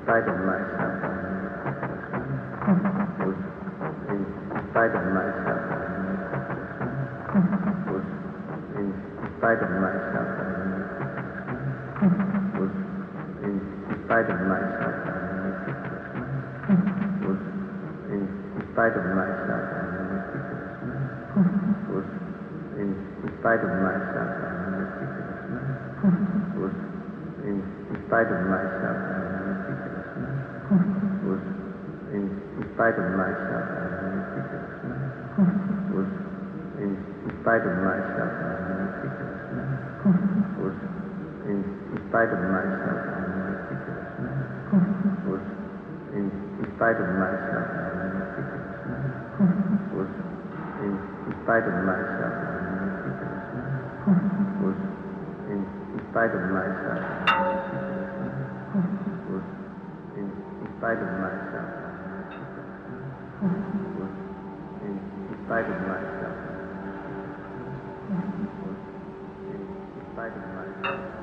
spite of myself, was in spite of myself, was in spite of myself, was in spite of myself, was in spite of myself, was in spite of myself, was in spite of myself, was in spite of myself, was in spite of myself, was in spite of myself, was in spite of myself, was in spite of myself, was in spite of myself, was in spite of myself, was in spite of myself, was in spite of myself.